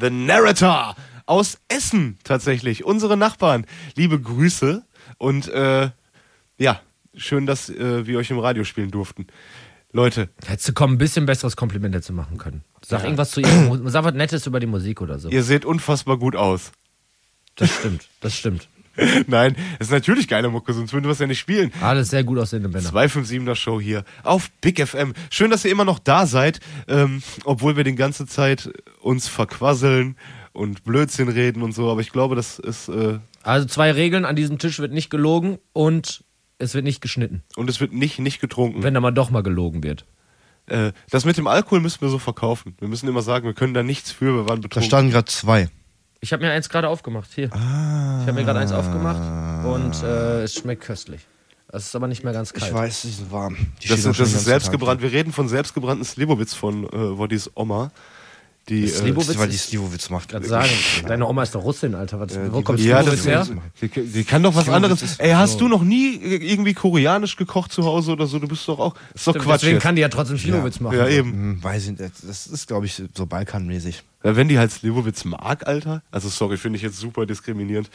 The Narrator aus Essen tatsächlich. Unsere Nachbarn. Liebe Grüße und schön, dass wir euch im Radio spielen durften. Leute. Hättest du ein bisschen besseres Kompliment dazu machen können. Sag irgendwas zu ihr. Sag was Nettes über die Musik oder so. Ihr seht unfassbar gut aus. Das stimmt. Nein, es ist natürlich geile Mucke, sonst würden wir es ja nicht spielen. Alles sehr gut aussehende Männer. 257er Show hier auf Big FM. Schön, dass ihr immer noch da seid, obwohl wir die ganze Zeit uns verquasseln und Blödsinn reden und so, aber ich glaube, das ist... Also 2 Regeln, an diesem Tisch wird nicht gelogen und es wird nicht geschnitten. Und es wird nicht getrunken. Wenn da mal doch mal gelogen wird. Das mit dem Alkohol müssen wir so verkaufen. Wir müssen immer sagen, wir können da nichts für, wir waren betrunken. Da standen gerade 2. Ich habe mir eins gerade aufgemacht, hier. Ich habe mir gerade eins aufgemacht und es schmeckt köstlich. Es ist aber nicht mehr ganz kalt. Ich weiß, sie sind warm. Das ist selbstgebrannt. Wir reden von selbstgebrannten Slivovitz von Woddys Oma. Die Slivovitz, weil die Slivovitz macht. Ich sagen, deine Oma ist doch Russin, Alter. Wo kommt Slivovitz her? Die kann doch was anderes. Ey, hast du noch nie irgendwie koreanisch gekocht zu Hause oder so? Du bist doch auch... Ist doch Quatsch. Deswegen kann die ja trotzdem Slivovitz machen. Ja, eben. Weiß ich nicht. Das ist, glaube ich, so balkanmäßig. Ja, wenn die halt Slivovitz mag, Alter. Also sorry, finde ich jetzt super diskriminierend.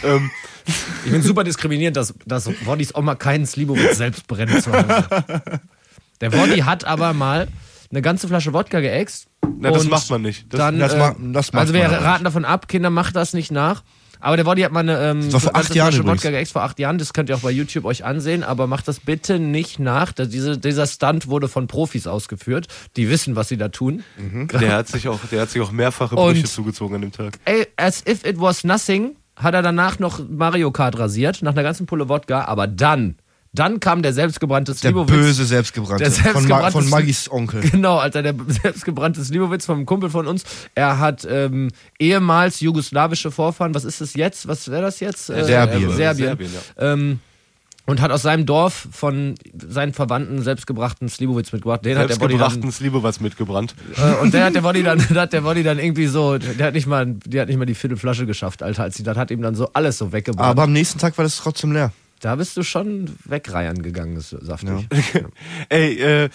Ich bin super diskriminierend, dass Woddys Oma keinen Slivovitz selbst brennt zu Hause. Der Woddy hat aber mal eine ganze Flasche Wodka geäxt. Na, das macht man nicht. Das macht also wir man raten davon ab, Kinder, macht das nicht nach. Aber der Woddy hat mal eine vor 8 Jahren Flasche Wodka geäxt vor 8 Jahren. Das könnt ihr auch bei YouTube euch ansehen. Aber macht das bitte nicht nach. Dieser Stunt wurde von Profis ausgeführt. Die wissen, was sie da tun. Mhm. Der hat sich auch mehrfache Brüche zugezogen an dem Tag. Ey, as if it was nothing, hat er danach noch Mario Kart rasiert, nach einer ganzen Pulle Wodka. Aber dann kam der selbstgebrannte Slivovitz. Der böse selbstgebrannte. Von Magis Onkel. Genau, Alter, der selbstgebrannte Slivovitz vom Kumpel von uns. Er hat ehemals jugoslawische Vorfahren. Was ist das jetzt? Was wäre das jetzt? Serbien. Ja. Und hat aus seinem Dorf von seinen Verwandten selbstgebrachten Slivovitz mitgebracht. Den hat der Woddy dann Slivovitz mitgebrannt. Und der hat der Woddy dann irgendwie so, der hat nicht mal die Viertelflasche geschafft, Alter. Das hat ihm dann so alles so weggebrannt. Aber am nächsten Tag war das trotzdem leer. Da bist du schon wegreiern gegangen, ist saftig. Ja. Ey,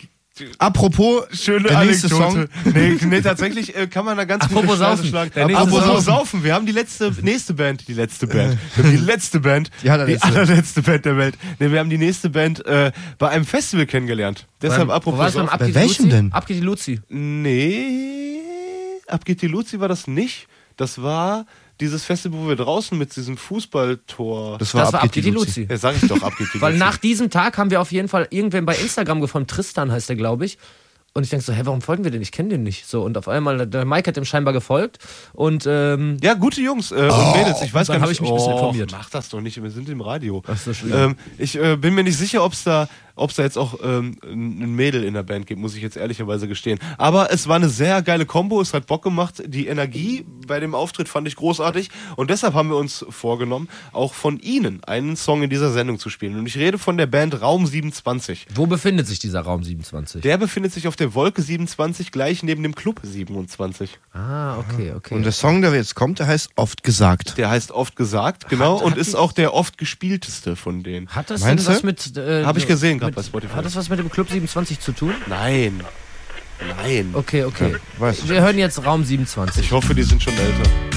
apropos, schöne der nächste Anekdote. Song. Nee, tatsächlich kann man da ganz apropos Saufen. Schlagen. Apropos Saufen. Wir haben die allerletzte Band der Welt. Nee, wir haben die nächste Band bei einem Festival kennengelernt. Deshalb apropos Saufen. Bei welchem denn? Ab geht die Luzi. Nee, Ab geht die Luzi war das nicht. Das war dieses Festival, wo wir draußen mit diesem Fußballtor... Das war Ab geht die Luzi. Ja, sag ich doch, Ab geht die Luzi. Weil nach diesem Tag haben wir auf jeden Fall irgendwen bei Instagram gefunden, Tristan heißt der, glaube ich. Und ich denke so, warum folgen wir denn? Ich kenne den nicht. So, und auf einmal, der Mike hat dem scheinbar gefolgt. Und, ja, gute Jungs und Mädels. Ich weiß gar nicht. Habe ich mich ein bisschen informiert. Mach das doch nicht, wir sind im Radio. Ach so, schlimm. Ich bin mir nicht sicher, ob es da jetzt auch ein Mädel in der Band gibt, muss ich jetzt ehrlicherweise gestehen. Aber es war eine sehr geile Kombo, es hat Bock gemacht. Die Energie bei dem Auftritt fand ich großartig. Und deshalb haben wir uns vorgenommen, auch von ihnen einen Song in dieser Sendung zu spielen. Und ich rede von der Band Raum 27. Wo befindet sich dieser Raum 27? Der befindet sich auf der Wolke 27, gleich neben dem Club 27. Ah, okay. Und der Song, der jetzt kommt, der heißt Oft gesagt. Der heißt Oft gesagt, genau, und ist auch der oft gespielteste von denen. Hat das denn was mit... Habe ich gesehen gerade bei Spotify. Hat das was mit dem Club 27 zu tun? Nein. Okay. Ja, Wir hören jetzt Raum 27. Ich hoffe, die sind schon älter.